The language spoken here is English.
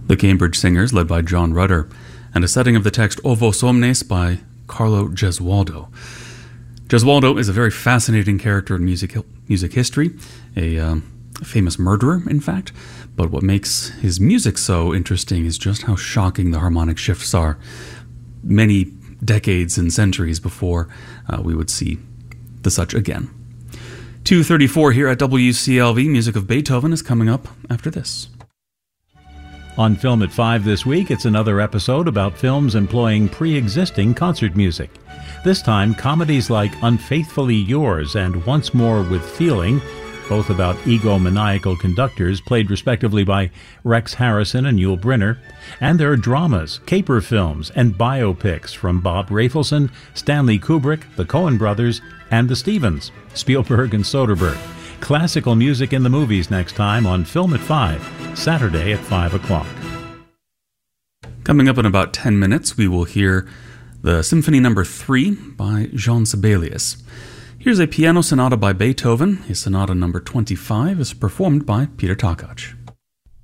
The Cambridge Singers, led by John Rutter, and a setting of the text O Vos Omnes by Carlo Gesualdo. Gesualdo is a very fascinating character in music history, a famous murderer, in fact, but what makes his music so interesting is just how shocking the harmonic shifts are. Many decades and centuries before we would see the such again. 2:34 here at WCLV. Music of Beethoven is coming up after this. On Film at 5 this week, it's another episode about films employing pre-existing concert music. This time, comedies like Unfaithfully Yours and Once More with Feeling, both about egomaniacal conductors played respectively by Rex Harrison and Yul Brynner, and there are dramas, caper films, and biopics from Bob Rafelson, Stanley Kubrick, the Coen brothers, and the Stevens, Spielberg and Soderbergh. Classical music in the movies next time on Film at 5, Saturday at 5 o'clock. Coming up in about 10 minutes, we will hear the Symphony No. 3 by Jean Sibelius. Here's a piano sonata by Beethoven. His sonata No. 25 is performed by Peter Takacs.